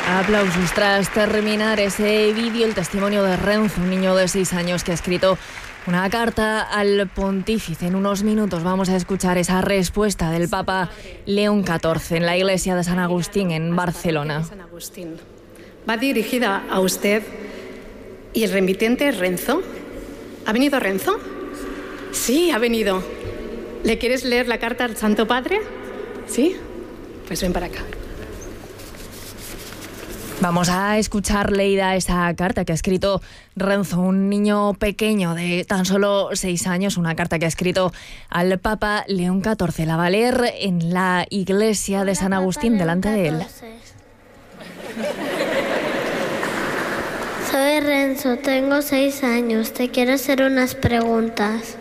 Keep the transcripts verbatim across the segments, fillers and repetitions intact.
Aplausos tras terminar ese vídeo, el testimonio de Renzo, un niño de seis años que ha escrito una carta al pontífice. En unos minutos vamos a escuchar esa respuesta del Papa León catorce en la iglesia de San Agustín en Barcelona. Va dirigida a usted y el remitente es Renzo. ¿Ha venido Renzo? Sí, ha venido. ¿Le quieres leer la carta al Santo Padre? ¿Sí? Pues ven para acá. Vamos a escuchar leída esa carta que ha escrito Renzo, un niño pequeño de tan solo seis años, una carta que ha escrito al Papa León catorce. La va a leer en la iglesia de San Agustín delante de él. Soy Renzo, tengo seis años, te quiero hacer unas preguntas.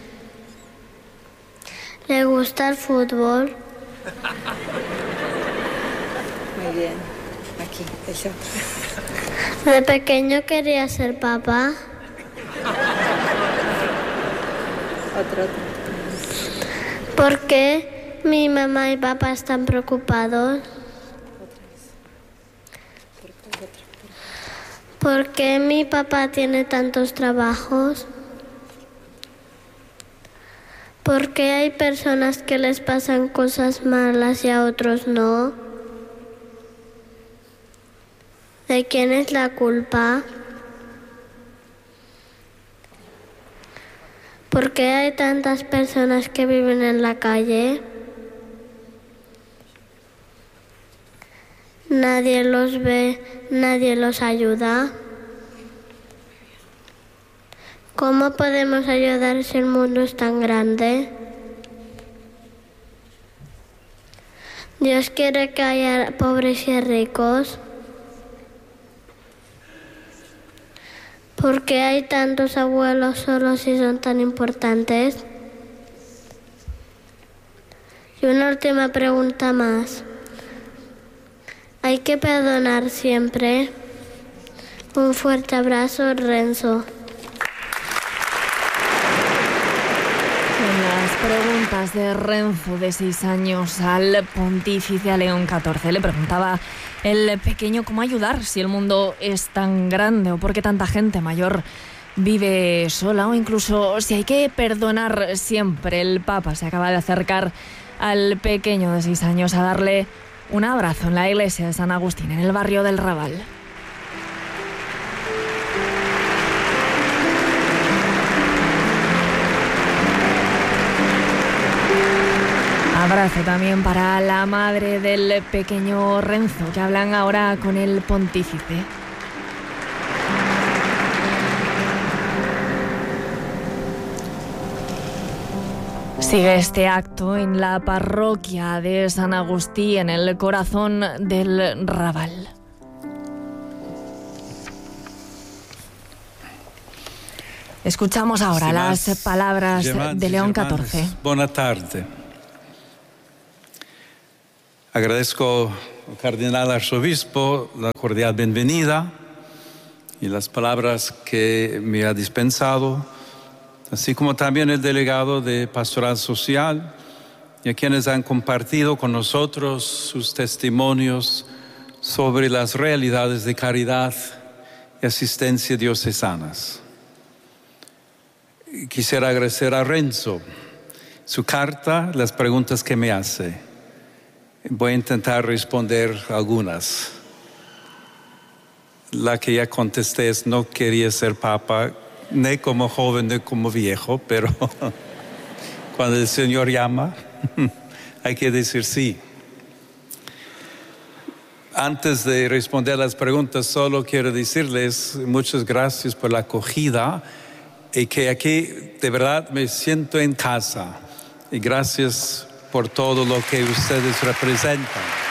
¿Le gusta el fútbol? Muy bien. Aquí, eso. De pequeño quería ser papá. Otro, otro. ¿Por qué mi mamá y papá están preocupados? ¿Por qué mi papá tiene tantos trabajos? ¿Por qué hay personas que les pasan cosas malas y a otros no? ¿De quién es la culpa? ¿Por qué hay tantas personas que viven en la calle? Nadie los ve, nadie los ayuda. ¿Cómo podemos ayudar si el mundo es tan grande? Dios quiere que haya pobres y ricos. ¿Por qué hay tantos abuelos solos y son tan importantes? Y una última pregunta más. ¿Hay que perdonar siempre? Un fuerte abrazo, Renzo. Las preguntas de Renzo, de seis años, al pontífice, a León catorce. Le preguntaba el pequeño cómo ayudar si el mundo es tan grande o por qué tanta gente mayor vive sola, o incluso si hay que perdonar siempre. El Papa se acaba de acercar al pequeño de seis años a darle un abrazo en la iglesia de San Agustín, en el barrio del Raval. Abrazo también para la madre del pequeño Renzo, que hablan ahora con el pontífice. Sigue este acto en la parroquia de San Agustín, en el corazón del Raval. Escuchamos ahora las palabras de León catorce. Buenas tardes. Agradezco al cardenal arzobispo la cordial bienvenida y las palabras que me ha dispensado, así como también el delegado de Pastoral Social y a quienes han compartido con nosotros sus testimonios sobre las realidades de caridad y asistencia diocesanas. Quisiera agradecer a Renzo su carta, las preguntas que me hace. Voy a intentar responder algunas. La que ya contesté es: no quería ser papa, ni como joven ni como viejo, pero cuando el Señor llama, hay que decir sí. Antes de responder las preguntas, solo quiero decirles muchas gracias por la acogida y que aquí de verdad me siento en casa. Y gracias por todo lo que ustedes representan.